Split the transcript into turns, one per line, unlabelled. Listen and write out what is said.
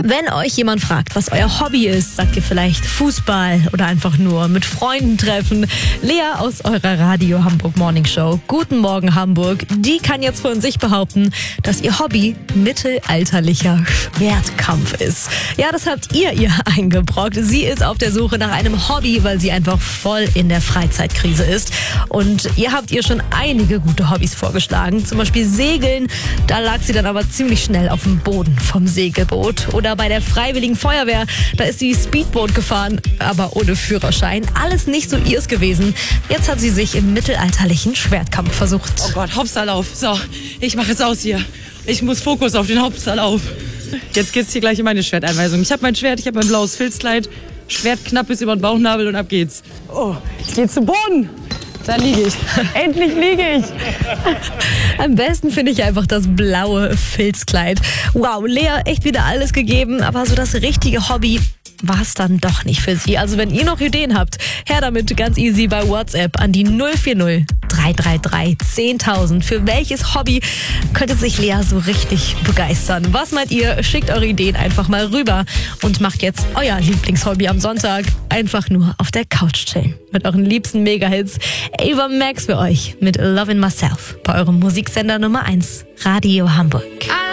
Wenn euch jemand fragt, was euer Hobby ist, sagt ihr vielleicht Fußball oder einfach nur mit Freunden treffen. Lea aus eurer Radio Hamburg Morning Show. Guten Morgen Hamburg. Die kann jetzt von sich behaupten, dass ihr Hobby mittelalterlicher Schwertkampf ist. Ja, das habt ihr eingebrockt. Sie ist auf der Suche nach einem Hobby, weil sie einfach voll in der Freizeitkrise ist. Und ihr habt ihr schon einige gute Hobbys vorgeschlagen. Zum Beispiel Segeln. Da lag sie dann aber ziemlich schnell auf dem Boden vom Segelboot. Oder bei der Freiwilligen Feuerwehr, da ist sie Speedboot gefahren, aber ohne Führerschein. Alles nicht so ihrs gewesen. Jetzt hat sie sich im mittelalterlichen Schwertkampf versucht.
Oh Gott, Hauptsallauf. So, ich mache jetzt aus hier. Ich muss Fokus auf den Hauptsallauf. Jetzt geht's hier gleich in meine Schwerteinweisung. Ich habe mein Schwert, ich habe mein blaues Filzkleid, Schwert knapp bis über den Bauchnabel und ab geht's. Oh, ich gehe zu Boden. Da liege ich. Endlich liege ich.
Am besten finde ich einfach das blaue Filzkleid. Wow, Lea, echt wieder alles gegeben, aber so das richtige Hobby war es dann doch nicht für sie. Also wenn ihr noch Ideen habt, her damit ganz easy bei WhatsApp an die 040 333 10.000. Für welches Hobby könnte sich Lea so richtig begeistern? Was meint ihr? Schickt eure Ideen einfach mal rüber und macht jetzt euer Lieblingshobby am Sonntag einfach nur auf der Couch chillen. Mit euren liebsten Mega-Hits. Ava Max für euch mit Lovin' Myself bei eurem Musiksender Nummer 1, Radio Hamburg.